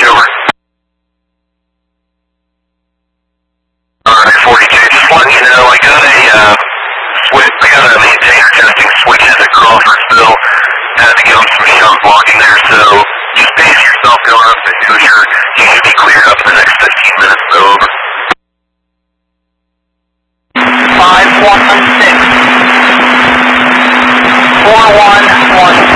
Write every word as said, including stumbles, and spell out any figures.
over. Alright, forty-two, just letting you know, I got a, uh, switch, I got a maintainer testing switches at Crawfordsville. Had to give them some shunt blocking there, so just pace yourself going up to Hoosier. You should be cleared up in the next fifteen minutes, so over. five one six, four one one